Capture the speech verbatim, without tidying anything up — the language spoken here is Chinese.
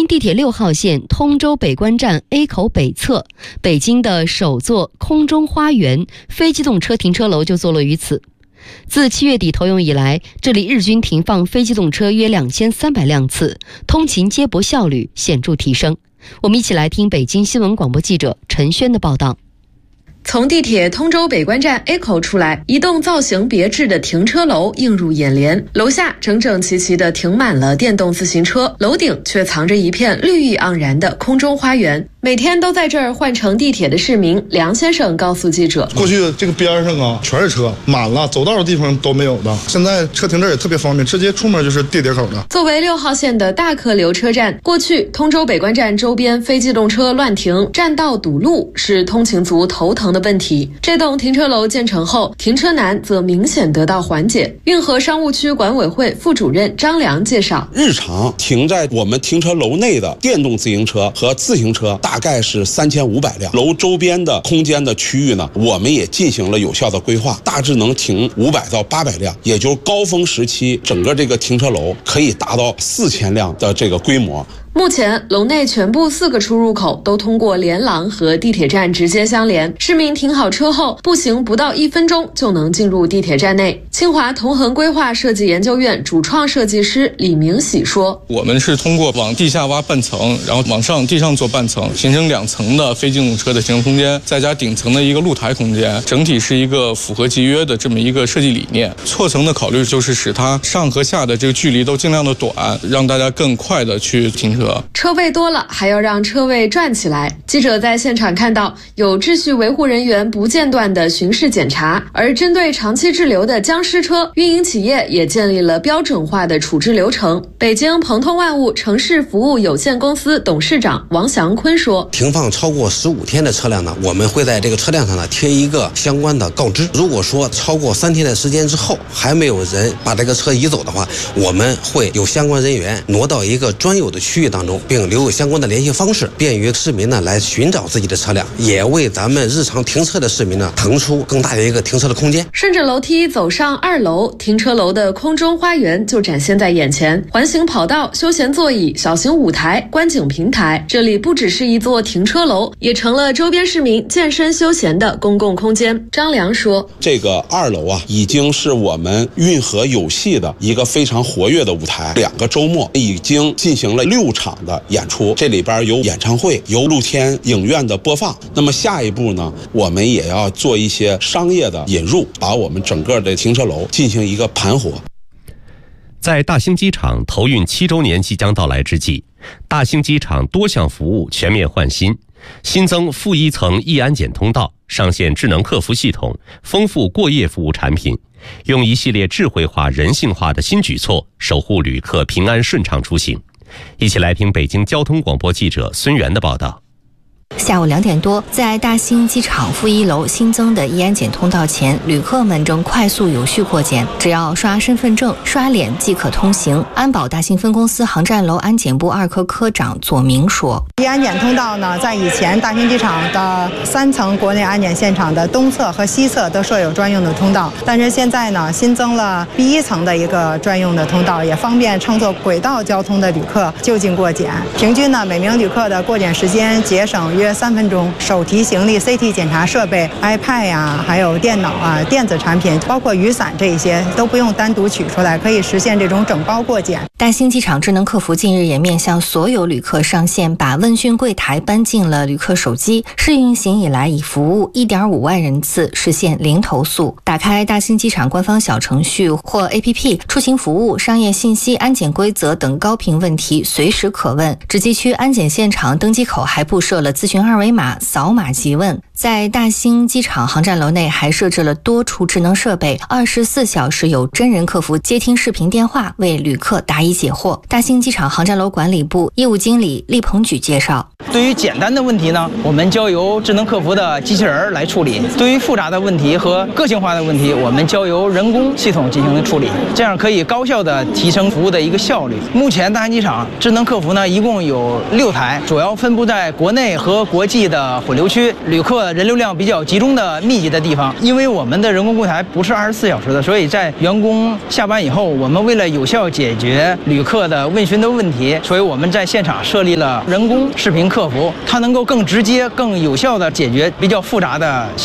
京地铁六号线通州北关站 A 口北侧，北京的首座空中花园非机动车停车楼就坐落于此。自七月底投用以来，这里日均停放非机动车约两千三百辆次，通勤接驳效率显著提升。我们一起来听北京新闻广播记者陈轩的报道。 从地铁通州北关站 A 口出来，一栋造型别致的停车楼映入眼帘，楼下整整齐齐地停满了电动自行车，楼顶却藏着一片绿意盎然的空中花园。每天都在这儿换乘地铁的市民梁先生告诉记者， 过去这个边上啊全是车，满了，走道的地方都没有的。现在车停这儿也特别方便，直接出门就是地铁口的。 作为六号线的大客流车站，过去通州北关站周边非机动车乱停，占道堵路是通勤族头疼的问题。这栋停车楼建成后，停车难则明显得到缓解。运河商务区管委会副主任张良介绍， 日常停在我们停车楼内的电动自行车和自行车大概是三千五百辆，楼周边的空间的区域呢，我们也进行了有效的规划，大致能停五百到八百辆，也就是高峰时期整个这个停车楼可以达到四千辆的这个规模。 目前楼内全部四个出入口都通过连廊和地铁站直接相连，市民停好车后步行不到一分钟就能进入地铁站内。清华同恒规划设计研究院主创设计师李明喜说， 我们是通过往地下挖半层，然后往上地上做半层，形成两层的非机动车的行车空间，再加顶层的一个露台空间，整体是一个符合集约的这么一个设计理念。错层的考虑就是使它上和下的这个距离都尽量的短，让大家更快的去停车。 车位多了，还要让车位转起来。记者在现场看到，有秩序维护人员不间断的巡视检查，而针对长期滞留的僵尸车，运营企业也建立了标准化的处置流程。北京鹏通万物城市服务有限公司董事长王祥坤说， 停放超过十五天的车辆呢，我们会在这个车辆上呢贴一个相关的告知。如果说超过三天的时间之后还没有人把这个车移走的话，我们会有相关人员挪到一个专有的区域当中，并留有相关的联系方式，便于市民呢来寻找自己的车辆，也为咱们日常停车的市民呢腾出更大的一个停车的空间。 顺着楼梯走上二楼，停车楼的空中花园就展现在眼前，环形跑道、休闲座椅、小型舞台、观景平台，这里不只是一座停车楼，也成了周边市民健身休闲的公共空间。张良说， 这个二楼啊，已经是我们运河有戏的一个非常活跃的舞台，两个周末已经进行了六场的演出，这里边有演唱会，有露天影院的播放。那么下一步呢，我们也要做一些商业的引入，把我们整个的停车楼进行一个盘活。 在大兴机场投运七周年即将到来之际，大兴机场多项服务全面换新，新增负一层易安检通道，上线智能客服系统，丰富过夜服务产品，用一系列智慧化、人性化的新举措，守护旅客平安顺畅出行。一起来听北京交通广播记者孙源的报道。 下午两点多，在大兴机场负一楼新增的易安检通道前，旅客们正快速有序过检，只要刷身份证、刷脸即可通行。安保大兴分公司航站楼安检部二科科长左明说， 易安检通道呢，在以前大兴机场的三层国内安检现场的东侧和西侧都设有专用的通道，但是现在呢，新增了第一层的一个专用的通道，也方便乘坐轨道交通的旅客就近过检。平均呢，每名旅客的过检时间节省约三分钟。手提行李 C T 检查设备 iPad 呀，还有电脑啊、电子产品，包括雨伞这一些都不用单独取出来，可以实现这种整包过检。 大兴机场智能客服近日也面向所有旅客上线，把问讯柜台搬进了旅客手机。试运行以来，已服务 一点五万人次，实现零投诉。打开大兴机场官方小程序或 A P P， 出行服务、商业信息、安检规则等高频问题随时可问。值机区安检现场登机口还布设了咨询二维码，扫码即问。在大兴机场航站楼内还设置了多处智能设备，二十四小时有真人客服接听视频电话，为旅客答疑解惑。大兴机场航站楼管理部业务经理厉鹏举介绍， 对于简单的问题呢，我们交由智能客服的机器人来处理；对于复杂的问题和个性化的问题，我们交由人工系统进行处理，这样可以高效的提升服务的一个效率。目前大兴机场智能客服呢，一共有六台，主要分布在国内和国际的混流区、旅客人流量比较集中的密集的地方。因为我们的人工柜台不是二十四小时的，所以在员工下班以后，我们为了有效解决旅客的问询的问题，所以我们在现场设立了人工视频客服，它能够更直接、更有效的解决比较复杂的